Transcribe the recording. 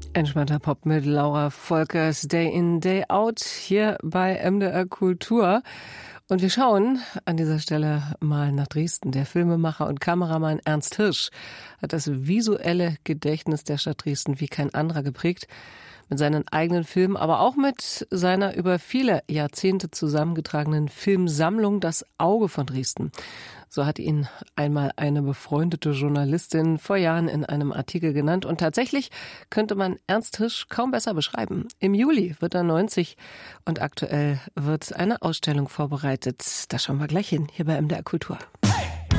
Entspannter Pop mit Laura Volkers, Day in, Day out, hier bei MDR Kultur. Und wir schauen an dieser Stelle mal nach Dresden. Der Filmemacher und Kameramann Ernst Hirsch hat das visuelle Gedächtnis der Stadt Dresden wie kein anderer geprägt. Mit seinen eigenen Filmen, aber auch mit seiner über viele Jahrzehnte zusammengetragenen Filmsammlung Das Auge von Dresden. So hat ihn einmal eine befreundete Journalistin vor Jahren in einem Artikel genannt. Und tatsächlich könnte man Ernst Hirsch kaum besser beschreiben. Im Juli wird er 90 und aktuell wird eine Ausstellung vorbereitet. Da schauen wir gleich hin, hier bei MDR Kultur.